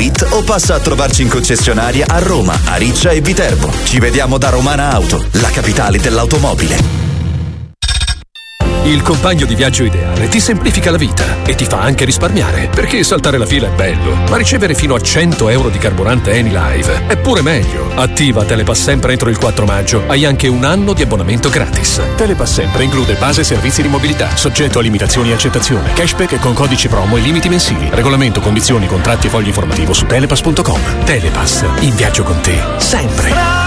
romana.it o passa a trovarci in concessionaria a Roma, Ariccia e Viterbo. Ci vediamo da Romana Auto, la capitale dell'automobile. Il compagno di viaggio ideale ti semplifica la vita e ti fa anche risparmiare, perché saltare la fila è bello, ma ricevere fino a 100 euro di carburante Anylive è pure meglio. Attiva Telepass Sempre entro il 4 maggio, hai anche un anno di abbonamento gratis. Telepass Sempre include base e servizi di mobilità, soggetto a limitazioni e accettazione, cashback con codici promo e limiti mensili. Regolamento, condizioni, contratti e fogli informativo su telepass.com. Telepass, in viaggio con te, sempre.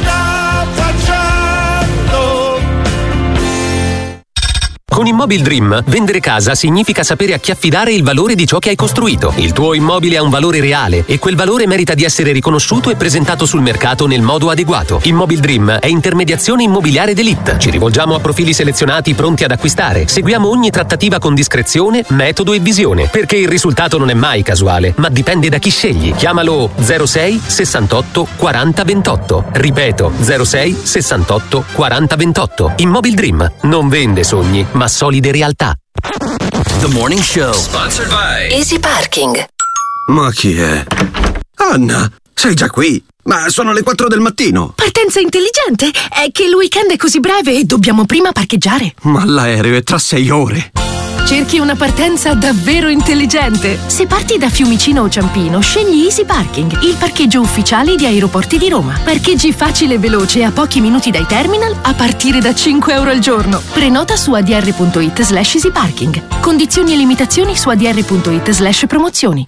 Con Immobil Dream, vendere casa significa sapere a chi affidare il valore di ciò che hai costruito. Il tuo immobile ha un valore reale e quel valore merita di essere riconosciuto e presentato sul mercato nel modo adeguato. Immobil Dream è intermediazione immobiliare d'élite. Ci rivolgiamo a profili selezionati pronti ad acquistare. Seguiamo ogni trattativa con discrezione, metodo e visione, perché il risultato non è mai casuale, ma dipende da chi scegli. Chiamalo 06 68 40 28. Ripeto, 06 68 40 28. Immobil Dream non vende sogni, ma solide realtà. The Morning Show, sponsored by Easy Parking. Ma chi è? Anna, sei già qui? Ma sono le 4 del mattino. Partenza intelligente? È che il weekend è così breve e dobbiamo prima parcheggiare. Ma l'aereo è tra 6 ore. Cerchi una partenza davvero intelligente? Se parti da Fiumicino o Ciampino, scegli Easy Parking, il parcheggio ufficiale di Aeroporti di Roma. Parcheggi facile e veloce a pochi minuti dai terminal a partire da 5 euro al giorno. Prenota su adr.it/easyparking. Condizioni e limitazioni su adr.it/promozioni.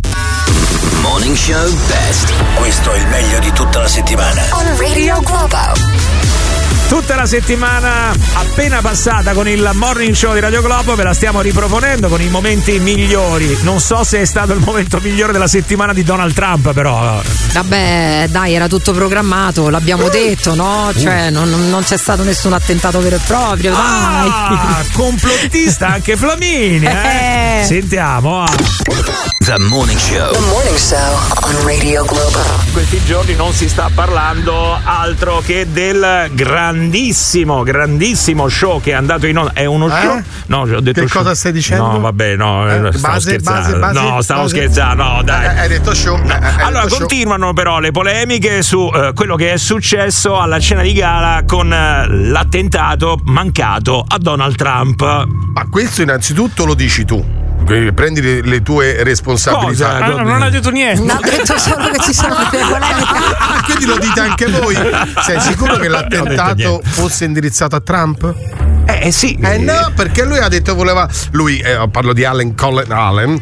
Morning Show Best. Questo è il meglio di tutta la settimana. On Radio Globo. Tutta la settimana appena passata con il Morning Show di Radio Globo ve la stiamo riproponendo con i momenti migliori. Non so se è stato il momento migliore della settimana di Donald Trump, però vabbè, dai, era tutto programmato, l'abbiamo detto, no? Cioè non c'è stato nessun attentato vero e proprio, dai. Complottista anche Flamini, eh? Sentiamo. The Morning Show. The Morning Show on Radio Globo. In questi giorni non si sta parlando altro che del grandissimo show che è andato in onda. È uno show? No, ho detto che show. Cosa stai dicendo? No, vabbè, no, stavo scherzando. No, stavo scherzando, no, dai. Hai detto show. No. Allora, detto continuano show. Però le polemiche su quello che è successo alla cena di gala con l'attentato mancato a Donald Trump. Ma questo innanzitutto lo dici tu. Prendi le tue responsabilità. Non ha detto niente. Non ha detto solo che ci sono delle polemiche. Quindi lo dite anche voi? Sei sicuro che l'attentato fosse indirizzato a Trump? Sì. No, perché lui ha detto parlo di Colin Allen,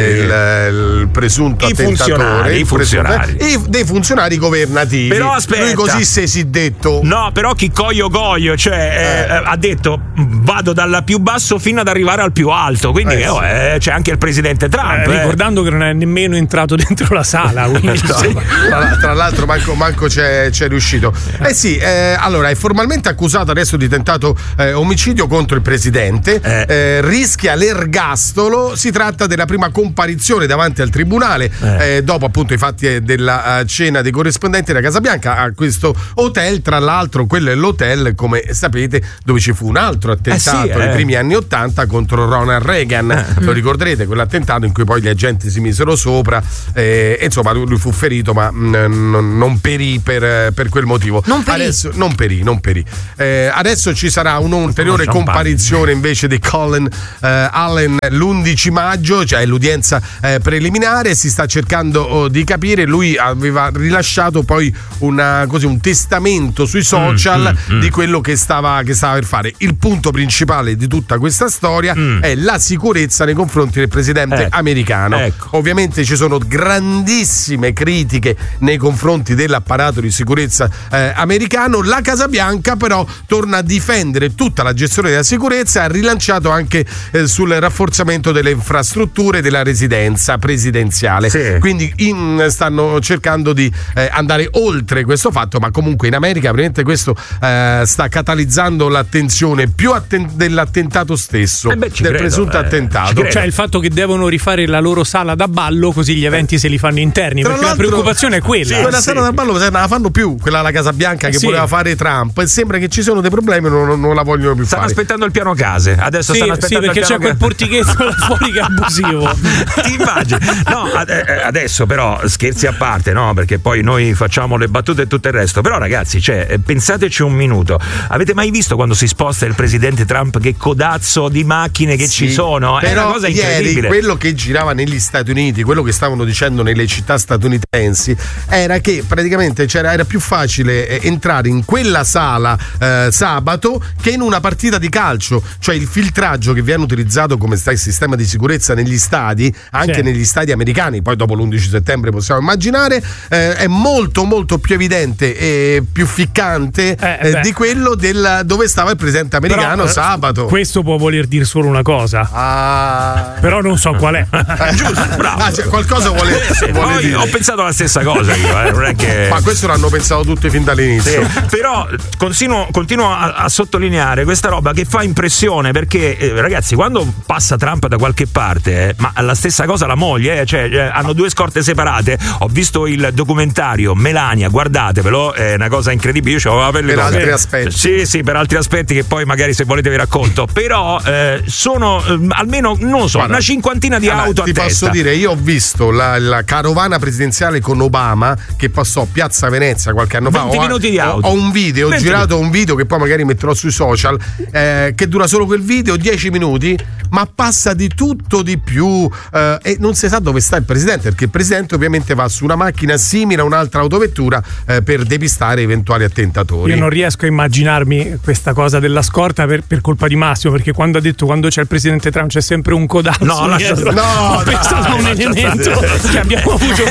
il presunto attentatore. I funzionari. Dei funzionari governativi. Però aspetta. Lui così si è detto. No, però chi goio, cioè ha detto vado dal più basso fino ad arrivare al più alto. Quindi c'è anche il presidente Trump. Ricordando che non è nemmeno entrato dentro la sala. Quindi, tra l'altro manco c'è riuscito. Allora è formalmente accusato adesso di tentato omicidio contro il presidente, rischia l'ergastolo. Si tratta della prima comparizione davanti al tribunale dopo appunto i fatti della cena dei corrispondenti della Casa Bianca a questo hotel. Tra l'altro quello è l'hotel, come sapete, dove ci fu un altro attentato nei primi anni '80 contro Ronald Reagan. Lo ricorderete, quell'attentato in cui poi gli agenti si misero sopra, insomma lui fu ferito ma non perì per quel motivo. Non perì. Adesso ci sarà un'ulteriore comparizione invece di Colin Allen l'11 maggio, cioè l'udienza preliminare. Si sta cercando di capire. Lui aveva rilasciato poi un testamento sui social di quello che stava per fare. Il punto principale di tutta questa storia è la sicurezza nei confronti del presidente americano. Ovviamente ci sono grandissime critiche nei confronti dell'apparato di sicurezza americano. La Casa Bianca però torna a difendere tutta la gestione della sicurezza e ha rilanciato anche sul rafforzamento delle infrastrutture della residenza presidenziale. Quindi stanno cercando di andare oltre questo fatto, ma comunque in America veramente questo sta catalizzando l'attenzione più dell'attentato stesso, del presunto attentato. Cioè il fatto che devono rifare la loro sala da ballo così gli eventi se li fanno interni, perché la preoccupazione è quella. Quella sala da ballo non la fanno più, quella alla Casa Bianca che voleva fare Trump, e sembra che ci sono dei problemi, non la vogliono più più stanno fare. aspettando il piano case. Adesso stanno aspettando perché il c'è piano quel portichetto là fuori che è abusivo. Ti immagini? No, adesso però scherzi a parte, no? Perché poi noi facciamo le battute e tutto il resto. Però ragazzi, pensateci un minuto. Avete mai visto quando si sposta il presidente Trump che codazzo di macchine che ci sono? È una cosa incredibile. Ieri quello che girava negli Stati Uniti, quello che stavano dicendo nelle città statunitensi, era che praticamente era più facile entrare in quella sala sabato che in una partita di calcio. Cioè il filtraggio che viene utilizzato come sistema di sicurezza negli stadi, anche negli stadi americani, poi dopo l'11 settembre possiamo immaginare, è molto molto più evidente e più ficcante di quello dove stava il presidente americano sabato. Questo può voler dire solo una cosa, però non so qual è. Giusto, bravo. Qualcosa vuole poi dire. ho pensato la stessa cosa io, non è che... Ma questo l'hanno pensato tutti fin dall'inizio. Però continuo a sottolineare questa roba che fa impressione, perché ragazzi, quando passa Trump da qualche parte, ma la stessa cosa la moglie, hanno due scorte separate. Ho visto il documentario Melania, guardatevelo, è una cosa incredibile. Io c'avevo la pelle per altri aspetti. Sì, per altri aspetti che poi magari se volete vi racconto. Però sono almeno, non lo so, una cinquantina di auto a testa. Ti posso dire, io ho visto la carovana presidenziale con Obama che passò Piazza Venezia qualche anno 20 fa. minuti di auto. Ho un video, ho girato un video che poi magari metterò sui social, che dura solo quel video, 10 minuti, ma passa di tutto di più, e non si sa dove sta il presidente, perché il presidente ovviamente va su una macchina simile a un'altra autovettura per depistare eventuali attentatori. Io non riesco a immaginarmi questa cosa della scorta per colpa di Massimo, perché quando ha detto quando c'è il presidente Trump c'è sempre un codazzo. Ho pensato a un elemento che abbiamo avuto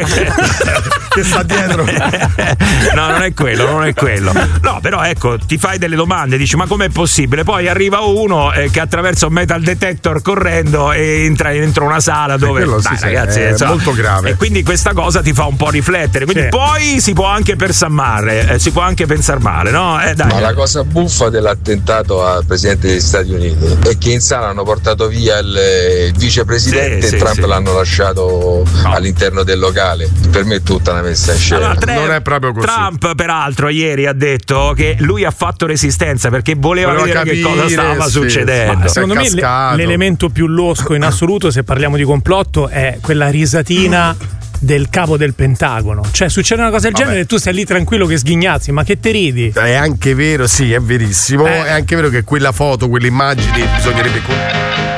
che sta dietro. No, non è quello. No, però ecco, ti fai delle domande, dici ma com'è possibile? Poi arriva uno che attraversa un metal detector correndo e entra dentro una sala dove ragazzi, è molto grave. E quindi questa cosa ti fa un po' riflettere. Quindi poi si può anche pensare male, no? Dai. Ma la cosa buffa dell'attentato al presidente degli Stati Uniti è che in sala hanno portato via il vicepresidente e Trump l'hanno lasciato all'interno del locale. Per me è tutta una messa in scena. Non è proprio così. Trump peraltro ieri ha detto che lui ha fatto resistenza perché voleva vedere capire, che cosa stava succedendo. Ma secondo me l'elemento più losco in assoluto, se parliamo di complotto, è quella risatina del capo del Pentagono. Cioè succede una cosa del genere e tu stai lì tranquillo che sghignazzi, ma che te ridi? È anche vero, sì, è verissimo. È anche vero che quella foto, quelle immagini bisognerebbe